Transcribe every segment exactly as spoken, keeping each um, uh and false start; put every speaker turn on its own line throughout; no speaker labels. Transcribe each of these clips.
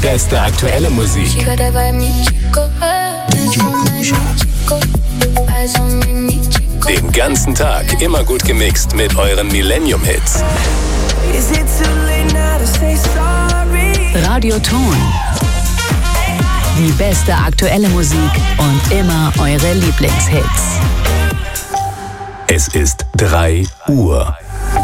beste aktuelle Musik. Den ganzen Tag immer gut gemixt mit euren Millennium-Hits.
Radio Ton. Die beste aktuelle Musik und immer eure Lieblingshits.
Es ist drei Uhr.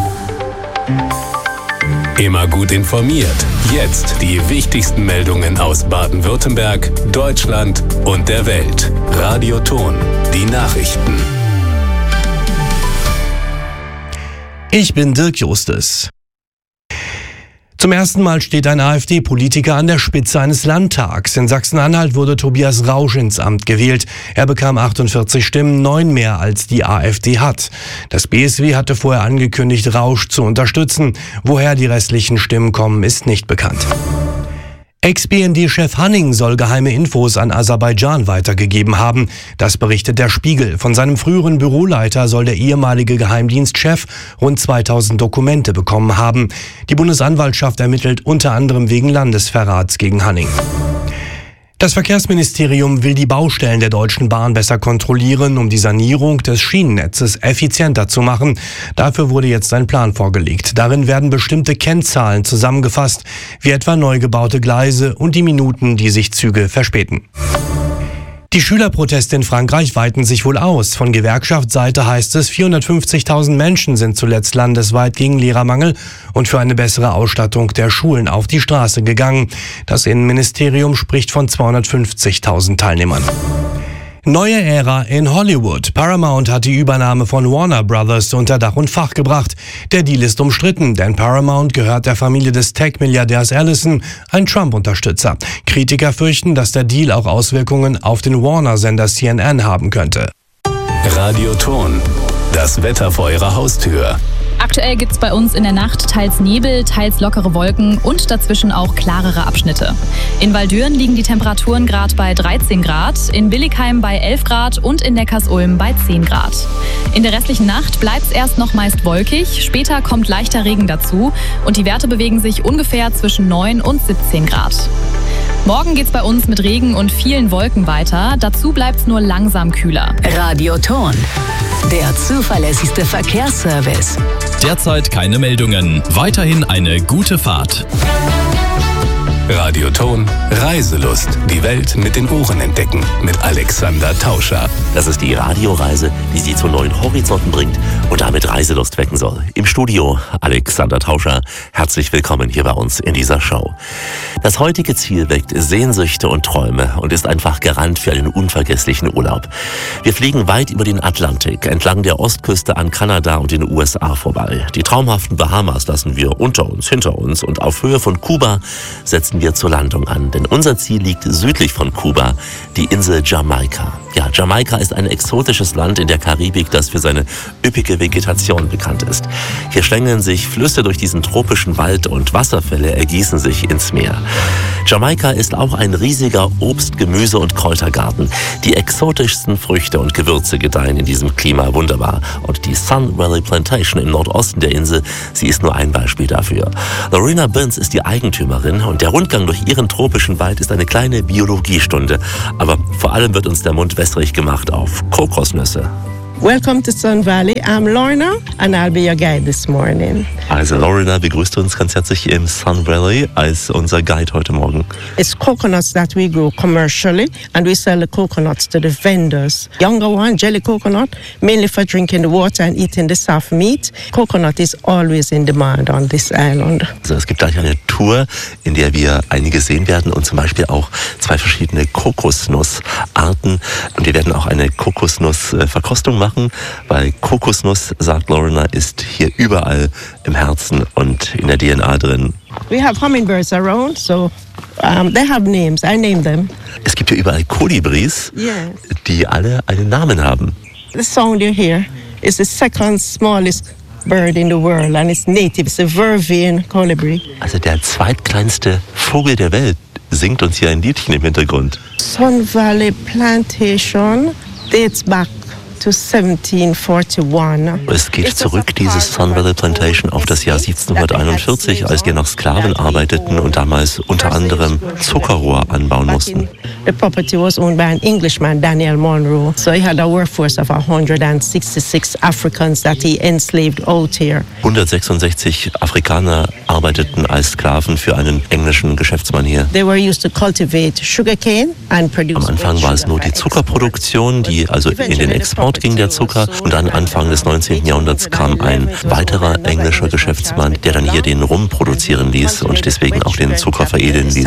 Immer gut informiert. Jetzt die wichtigsten Meldungen aus Baden-Württemberg, Deutschland und der Welt. Radio Ton, die Nachrichten.
Ich bin Dirk Justus. Zum ersten Mal steht ein AfD-Politiker an der Spitze eines Landtags. In Sachsen-Anhalt wurde Tobias Rausch ins Amt gewählt. Er bekam achtundvierzig Stimmen, neun mehr als die AfD hat. Das B S W hatte vorher angekündigt, Rausch zu unterstützen. Woher die restlichen Stimmen kommen, ist nicht bekannt. Ex-B N D-Chef Hanning soll geheime Infos an Aserbaidschan weitergegeben haben. Das berichtet der Spiegel. Von seinem früheren Büroleiter soll der ehemalige Geheimdienstchef rund zweitausend Dokumente bekommen haben. Die Bundesanwaltschaft ermittelt unter anderem wegen Landesverrats gegen Hanning. Das Verkehrsministerium will die Baustellen der Deutschen Bahn besser kontrollieren, um die Sanierung des Schienennetzes effizienter zu machen. Dafür wurde jetzt ein Plan vorgelegt. Darin werden bestimmte Kennzahlen zusammengefasst, wie etwa neu gebaute Gleise und die Minuten, die sich Züge verspäten. Die Schülerproteste in Frankreich weiten sich wohl aus. Von Gewerkschaftsseite heißt es, vierhundertfünfzigtausend Menschen sind zuletzt landesweit gegen Lehrermangel und für eine bessere Ausstattung der Schulen auf die Straße gegangen. Das Innenministerium spricht von zweihundertfünfzigtausend Teilnehmern. Neue Ära in Hollywood. Paramount hat die Übernahme von Warner Brothers unter Dach und Fach gebracht. Der Deal ist umstritten, denn Paramount gehört der Familie des Tech-Milliardärs Ellison, ein Trump-Unterstützer. Kritiker fürchten, dass der Deal auch Auswirkungen auf den Warner-Sender C N N haben könnte.
Radio Ton, das Wetter vor eurer Haustür.
Aktuell gibt's bei uns in der Nacht teils Nebel, teils lockere Wolken und dazwischen auch klarere Abschnitte. In Waldürn liegen die Temperaturen gerade bei dreizehn Grad, in Billigheim bei elf Grad und in Neckarsulm bei zehn Grad. In der restlichen Nacht bleibt's erst noch meist wolkig, später kommt leichter Regen dazu und die Werte bewegen sich ungefähr zwischen neun und siebzehn Grad. Morgen geht's bei uns mit Regen und vielen Wolken weiter, dazu bleibt's nur langsam kühler.
Radio Ton, der zuverlässigste Verkehrsservice.
Derzeit keine Meldungen. Weiterhin eine gute Fahrt.
Radio Ton, Reiselust. Die Welt mit den Ohren entdecken. Mit Alexander Tauscher.
Das ist die Radioreise, die Sie zu neuen Horizonten bringt und damit Reiselust wecken soll. Im Studio Alexander Tauscher. Herzlich willkommen hier bei uns in dieser Show. Das heutige Ziel weckt Sehnsüchte und Träume und ist einfach Garant für einen unvergesslichen Urlaub. Wir fliegen weit über den Atlantik, entlang der Ostküste an Kanada und den U S A vorbei. Die traumhaften Bahamas lassen wir unter uns, hinter uns und auf Höhe von Kuba setzen wir zur Landung an. Denn unser Ziel liegt südlich von Kuba, die Insel Jamaika. Ja, Jamaika ist ein exotisches Land in der Karibik, das für seine üppige Vegetation bekannt ist. Hier schlängeln sich Flüsse durch diesen tropischen Wald und Wasserfälle ergießen sich ins Meer. Jamaika ist auch ein riesiger Obst-, Gemüse- und Kräutergarten. Die exotischsten Früchte und Gewürze gedeihen in diesem Klima wunderbar. Und die Sun Valley Plantation im Nordosten der Insel, sie ist nur ein Beispiel dafür. Lorena Binns ist die Eigentümerin und der Rundgang durch ihren tropischen Wald ist eine kleine Biologiestunde. Aber vor allem wird uns der Mund wässrig gemacht auf Kokosnüsse.
Welcome to Sun Valley. I'm Lorna and I'll be your guide this morning.
Also Lorna begrüßt uns ganz herzlich im Sun Valley als unser Guide heute Morgen.
It's coconuts that we grow commercially and we sell the coconuts to the vendors. Younger one, jelly coconut, mainly for drinking the water and eating the soft meat. Coconut is always in demand on this island.
Also es gibt gleich eine Tour, in der wir einige sehen werden und zum Beispiel auch zwei verschiedene Kokosnussarten. Und wir werden auch eine Kokosnussverkostung machen. Weil Kokosnuss, sagt Lorna, ist hier überall im Herzen und in der D N A drin.
We have hummingbirds around, so um, they have names. I name them.
Es gibt hier überall Kolibris,
yes,
die alle einen Namen haben.
The sound you hear is the second smallest bird in the world and it's native. It's a vervain colibri.
Also der zweitkleinste Vogel der Welt singt uns hier ein Liedchen im Hintergrund.
Sun Valley Plantation dates back to seventeen forty-one.
Es geht zurück, dieses Sun Valley Plantation, auf das Jahr siebzehnhunderteinundvierzig, als die noch Sklaven arbeiteten und damals unter anderem Zuckerrohr anbauen mussten.
The property was owned by an Englishman, Daniel Monroe. So he had a workforce of one hundred sixty-six Africans that he enslaved out here.
hundertsechsundsechzig Afrikaner arbeiteten als Sklaven für einen englischen Geschäftsmann hier.
They were used to cultivate sugarcane and produce.
Am Anfang war es nur die Zuckerproduktion, die also in den Export ging, der Zucker. Und dann Anfang des neunzehnten Jahrhunderts kam ein weiterer englischer Geschäftsmann, der dann hier den Rum produzieren ließ und deswegen auch den Zucker veredeln ließ.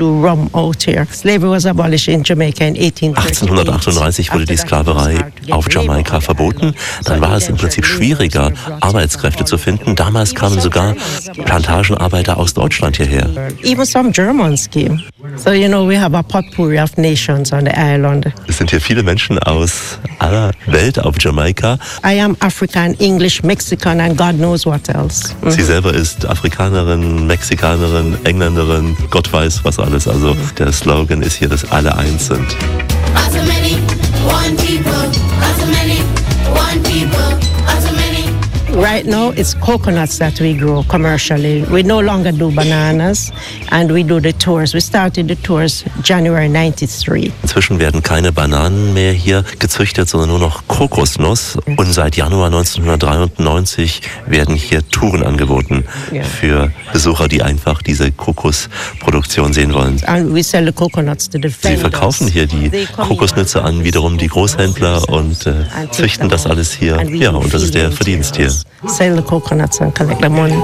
achtzehnhundertachtunddreißig wurde die Sklaverei auf Jamaika verboten. Dann war es im Prinzip schwieriger, Arbeitskräfte zu finden. Damals kamen sogar Plantagenarbeiter aus Deutschland hierher.
Even some Germans came. So you know we have a potpourri of nations on the island.
Es sind hier viele Menschen aus aller Welt auf Jamaika.
I am African, English, Mexican and God knows what else. Mhm.
Sie selber ist Afrikanerin, Mexikanerin, Engländerin, Gott weiß was alles. Also der Slogan ist hier, dass alle eins sind.
Also many, one people, also many, one people, also many.
Right now, it's coconuts that we grow commercially. We no longer do bananas, and we do the tours. We started the tours January ninety-three.
Inzwischen werden keine Bananen mehr hier gezüchtet, sondern nur noch Kokosnuss. Und seit Januar neunzehnhundertdreiundneunzig werden hier Touren angeboten für Besucher, die einfach diese Kokosproduktion sehen wollen.
And we sell the coconuts to the vendors.
Sie verkaufen hier die Kokosnüsse an wiederum die Großhändler und äh, züchten das alles hier. Ja, und das ist der Verdienst hier.
Sell the coconuts and collect the money.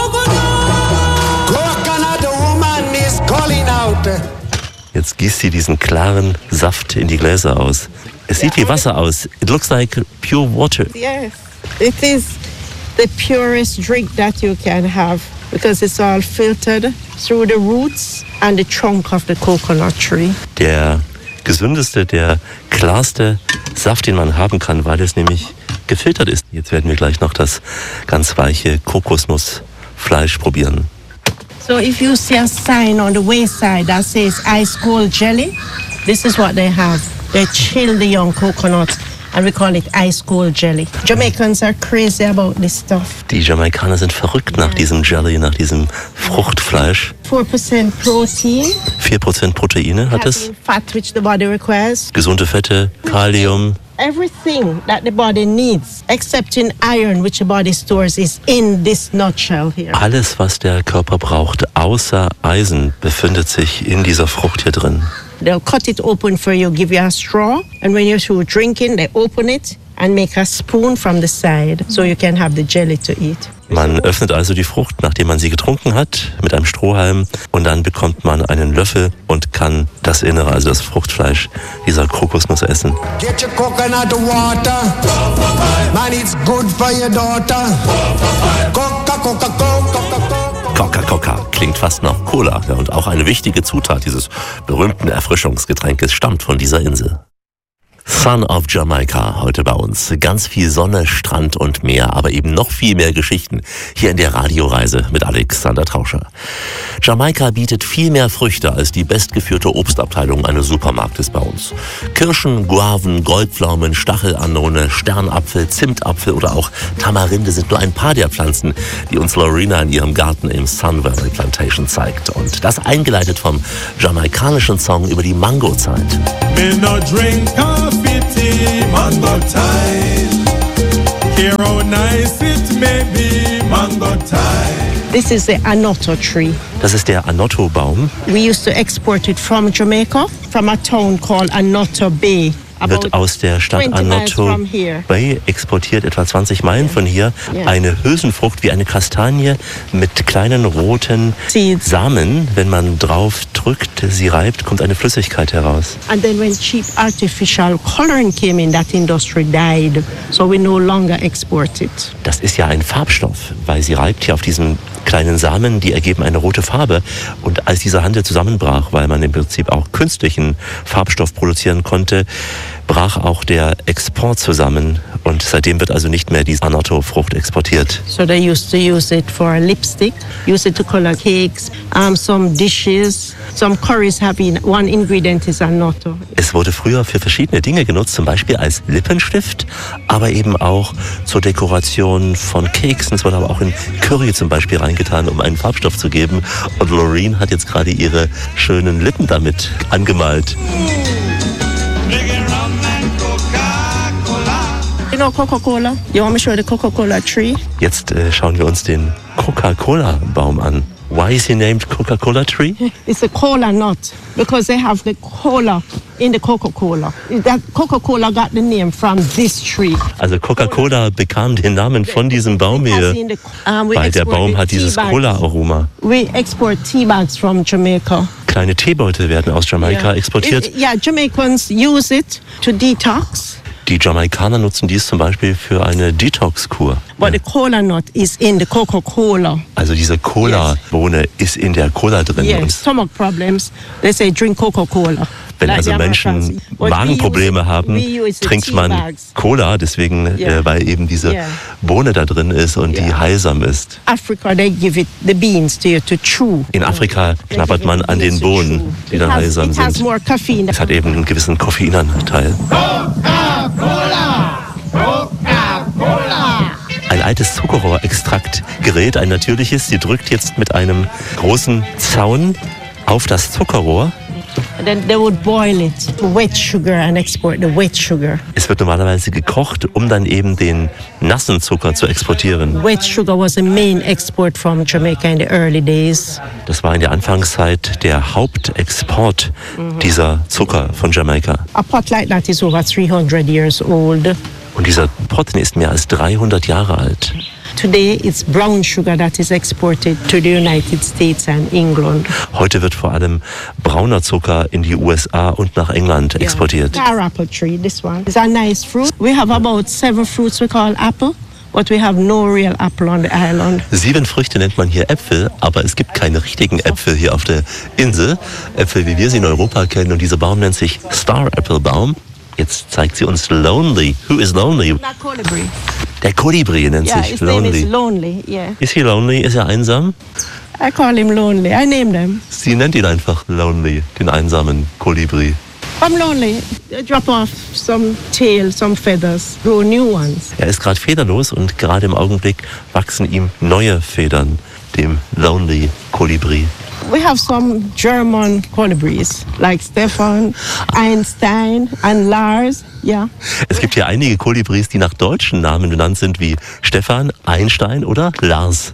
Jetzt gießt sie diesen klaren Saft in die Gläser aus. Es sieht wie Wasser aus. It looks like pure water.
Yes, it is the purest drink that you can have because it's all filtered through the roots and the trunk of the coconut tree.
Der gesündeste, der klarste Saft, den man haben kann, weil es nämlich gefiltert ist. Jetzt werden wir gleich noch das ganz weiche Kokosnussfleisch probieren.
So if you see a sign on the wayside that says ice cold jelly, this is what they have. They chill the young coconuts and we call it ice cold jelly. Jamaicans are crazy about this stuff.
Die Jamaikaner sind verrückt nach diesem Jelly, nach diesem Fruchtfleisch.
four percent protein.
vier Prozent Proteine hat es.
Fat which the body requires.
Gesunde Fette, Kalium.
Everything that the body needs, except in iron, which the body stores, is in this nutshell here.
Alles, was der Körper braucht, außer Eisen, befindet sich in dieser Frucht hier drin.
They'll cut it open for you, give you a straw, and when you're through drinking, they open it and make a spoon from the side, so you can have the jelly to eat.
Man öffnet also die Frucht, nachdem man sie getrunken hat, mit einem Strohhalm und dann bekommt man einen Löffel und kann das Innere, also das Fruchtfleisch dieser Kokosnuss essen.
Get your coconut water. Man, it's good for your daughter. Coca, Coca, Coca, Coca.
Coca-Cola klingt fast nach Cola. Ja, und auch eine wichtige Zutat dieses berühmten Erfrischungsgetränkes stammt von dieser Insel. Sun of Jamaica heute bei uns. Ganz viel Sonne, Strand und Meer, aber eben noch viel mehr Geschichten hier in der Radioreise mit Alexander Tauscher. Jamaika bietet viel mehr Früchte als die bestgeführte Obstabteilung eines Supermarktes bei uns. Kirschen, Guaven, Goldpflaumen, Stachelanone, Sternapfel, Zimtapfel oder auch Tamarinde sind nur ein paar der Pflanzen, die uns Lorena in ihrem Garten im Sun Valley Plantation zeigt. Und das eingeleitet vom jamaikanischen Song über die Mangozeit.
Mango time. Hear how nice it may be, mango time.
This is the Anoto tree.
Das ist der Anoto-Baum.
We used to export it from Jamaica, from a town called Anoto Bay.
Wird aus der Stadt Anoto Bay exportiert, etwa zwanzig Meilen von hier. Eine Hülsenfrucht wie eine Kastanie mit kleinen roten Samen. Wenn man drauf drückt, sie reibt, kommt eine Flüssigkeit heraus.
And then when cheap artificial coloring came in, that industry died. So we no longer export it.
Das ist ja ein Farbstoff, weil sie reibt hier auf diesen kleinen Samen, die ergeben eine rote Farbe. Und als dieser Handel zusammenbrach, weil man im Prinzip auch künstlichen Farbstoff produzieren konnte, brach auch der Export zusammen und seitdem wird also nicht mehr die Annatto-Frucht exportiert.
So they used to use it for lipstick, use it to color cakes, um, some dishes, some curries having one ingredient is annatto.
Es wurde früher für verschiedene Dinge genutzt, zum Beispiel als Lippenstift, aber eben auch zur Dekoration von Keksen. Es wurde aber auch in Curry zum Beispiel reingetan, um einen Farbstoff zu geben. Und Loreen hat jetzt gerade ihre schönen Lippen damit angemalt.
You know Coca-Cola? You want me to show the Coca-Cola tree?
Jetzt äh, schauen wir uns den Coca-Cola-Baum an. Why is he named Coca-Cola tree?
It's a cola nut because they have the cola in the Coca-Cola. That Coca-Cola got the name from this tree.
Also Coca-Cola bekam den Namen von diesem Baum hier, weil der Baum hat dieses Cola-Aroma.
We export tea bags from Jamaica.
Kleine Teebeutel werden aus Jamaika
Yeah.
exportiert.
It, yeah, Jamaicans use it to detox.
Die Jamaikaner nutzen dies zum Beispiel für eine Detox-Kur.
But the cola nut is in the Coca-Cola.
Also diese Cola-Bohne ist in der Cola drin. Und
Yes, stomach problems. They say drink Coca-Cola.
wenn
Like
also
the
Menschen
Americans. But
Magenprobleme
we use-
haben,
we use the
trinkt
tea
man
bags.
Cola, deswegen,
Yeah.
äh, weil eben diese
Yeah.
Bohne da drin ist und die
Yeah.
heilsam ist.
Africa, they give it the beans to you to chew.
In Afrika knabbert man an den Bohnen, die dann
It has,
heilsam
it has
sind.
more caffeine.
Es hat eben einen gewissen Koffeinanteil. Ein altes Zuckerrohrextraktgerät, ein natürliches. Sie drückt jetzt mit einem großen Zaun auf das Zuckerrohr.
And then they would boil it, wet sugar, and export the wet sugar.
Es wird normalerweise gekocht, um dann eben den nassen Zucker zu exportieren.
Wet sugar was a main export from Jamaica in the early days.
Das war in der Anfangszeit der Hauptexport dieser Zucker von Jamaika.
A pot like that is over three hundred years old.
Und dieser Pot ist mehr als dreihundert Jahre alt.
Today it's brown sugar that is exported to the United States and England.
Heute wird vor allem brauner Zucker in die U S A und nach England exportiert.
Our apple tree, this one, is a nice fruit. We have about seven fruits we call apple, but we have no real apple on the island.
Sieben Früchte nennt man hier Äpfel, aber es gibt keine richtigen Äpfel hier auf der Insel. Äpfel, wie wir sie in Europa kennen. Und dieser Baum nennt sich Star Apple Baum. Jetzt zeigt sie uns Lonely. Who is Lonely?
Not colibri.
Der Kolibri nennt
Yeah,
sich
his name is
Lonely.
Lonely, yeah.
Ist he lonely? Ist er einsam?
I call him Lonely. I name them.
Sie nennt ihn einfach Lonely, den einsamen Kolibri.
I'm lonely. I drop off some tail, some feathers, grow new ones.
Er ist gerade federlos und gerade im Augenblick wachsen ihm neue Federn, dem Lonely Kolibri.
We have some German colibris, like Stefan, Einstein and Lars, yeah.
Es gibt hier einige Kolibris, die nach deutschen Namen benannt sind, wie Stefan, Einstein oder Lars.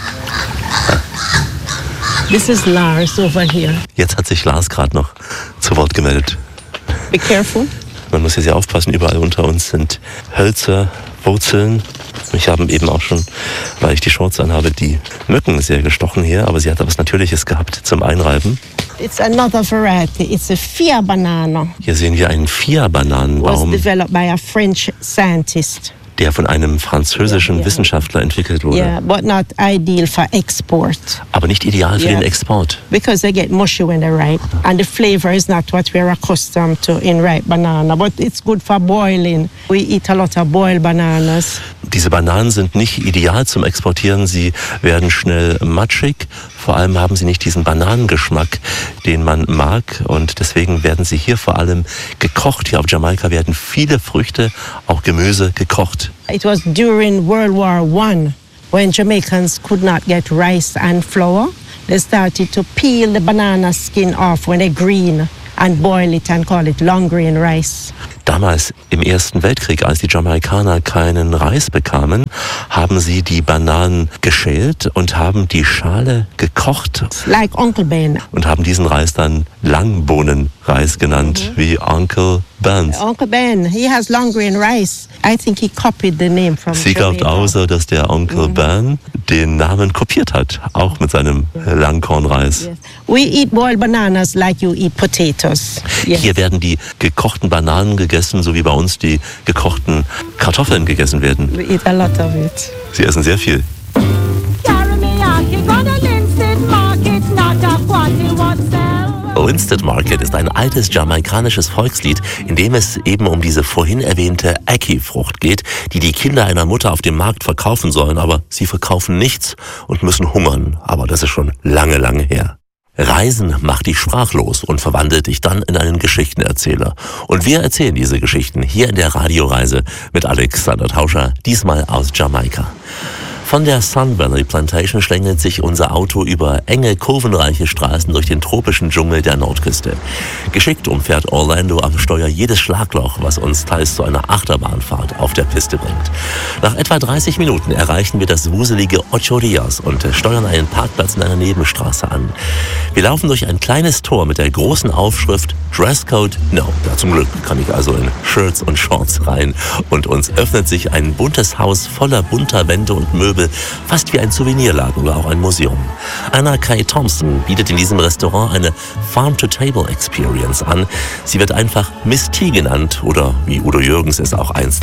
This is Lars over here.
Jetzt hat sich Lars gerade noch zu Wort gemeldet.
Be careful.
Man muss hier sehr aufpassen, überall unter uns sind Hölzer, Wurzeln. Ich habe eben auch schon, weil ich die Shorts anhabe, die Mücken sehr gestochen hier, aber sie hat etwas Natürliches gehabt zum Einreiben.
It's another variety. It's a Fia banana.
Hier sehen wir einen
Was
Fia-Bananenbaum,
developed by a French scientist.
der von einem französischen
Ja, ja.
Wissenschaftler entwickelt wurde.
Yeah, but not ideal for export
Aber nicht ideal für
Ja.
den Export.
because they get mushy when they're ripe, and the flavor is not what we're accustomed to in ripe banana. But it's good for boiling. We eat a lot of boiled bananas.
Diese Bananen sind nicht ideal zum Exportieren. Sie werden schnell matschig. Vor allem haben sie nicht diesen Bananengeschmack, den man mag. Und deswegen werden sie hier vor allem gekocht. Hier auf Jamaika werden viele Früchte, auch Gemüse, gekocht.
It was during World War One when Jamaicans could not get rice and flour. They started to peel the banana skin off when they're green and boil it and call it long grain rice.
Damals im Ersten Weltkrieg, als die Jamaikaner keinen Reis bekamen, haben sie die Bananen geschält und haben die Schale gekocht
Like Uncle Ben.
und haben diesen Reis dann Langbohnenreis genannt, wie Uncle Ben's.
Uncle Ben, he has long grain rice. I think he copied the name from
Sie glaubt
Jamaica.
auch so, dass der Onkel Ben den Namen kopiert hat, auch mit seinem Langkornreis.
Yes. We eat boiled bananas like you eat potatoes. Yes.
Hier werden die gekochten Bananen gegessen, so wie bei uns die gekochten Kartoffeln gegessen werden.
We eat a lot of it.
Sie essen sehr viel.
Carry me out, you gonna Linstead Market, not a quantity whatsoever.
Linstead Market ist ein altes jamaikanisches Volkslied, in dem es eben um diese vorhin erwähnte Ackee-Frucht geht, die die Kinder einer Mutter auf dem Markt verkaufen sollen, aber sie verkaufen nichts und müssen hungern. Aber das ist schon lange, lange her. Reisen macht dich sprachlos und verwandelt dich dann in einen Geschichtenerzähler. Und wir erzählen diese Geschichten hier in der Radioreise mit Alexander Tauscher, diesmal aus Jamaika. Von der Sun Valley Plantation schlängelt sich unser Auto über enge, kurvenreiche Straßen durch den tropischen Dschungel der Nordküste. Geschickt umfährt Orlando am Steuer jedes Schlagloch, was uns teils zu einer Achterbahnfahrt auf der Piste bringt. Nach etwa dreißig Minuten erreichen wir das wuselige Ocho Rios und steuern einen Parkplatz in einer Nebenstraße an. Wir laufen durch ein kleines Tor mit der großen Aufschrift Dresscode No. Ja, zum Glück kann ich also in Shirts und Shorts rein und uns öffnet sich ein buntes Haus voller bunter Wände und Möbel, fast wie ein Souvenirladen oder auch ein Museum. Anna Kay Thompson bietet in diesem Restaurant eine Farm-to-Table-Experience an. Sie wird einfach Miss T genannt oder wie Udo Jürgens es auch einst